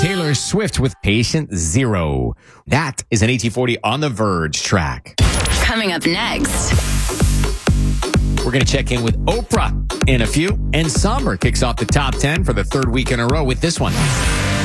Taylor Swift with Patient Zero. That is an AT40 on the Verge track. Coming up next. We're going to check in with Oprah in a few. And Somber kicks off the top 10 for the third week in a row with this one.